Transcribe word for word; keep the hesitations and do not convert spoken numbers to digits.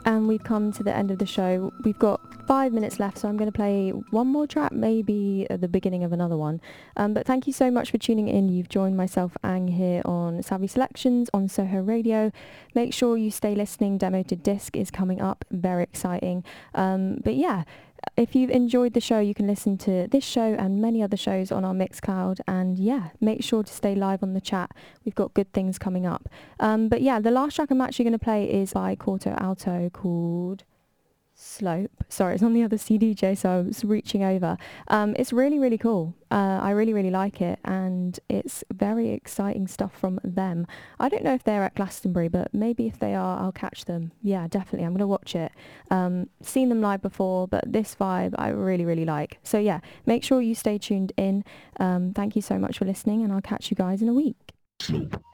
And we've come to the end of the show. We've got five minutes left, so I'm going to play one more track, maybe at the beginning of another one. Um, but thank you so much for tuning in. You've joined myself, Ang, here on Savvy Selections on Soho Radio. Make sure you stay listening. Demo to Disc is coming up. Very exciting. Um, but yeah, if you've enjoyed the show, you can listen to this show and many other shows on our Mixcloud. And yeah, make sure to stay live on the chat. We've got good things coming up. Um, but yeah, the last track I'm actually going to play is by Corto Alto called Slope. Sorry, it's on the other C D J, so I was reaching over. Um, it's really, really cool. Uh, I really, really like it, and it's very exciting stuff from them. I don't know if they're at Glastonbury, but maybe if they are, I'll catch them. Yeah, definitely. I'm going to watch it. Um, seen them live before, but this vibe I really, really like. So yeah, make sure you stay tuned in. Um, thank you so much for listening, and I'll catch you guys in a week.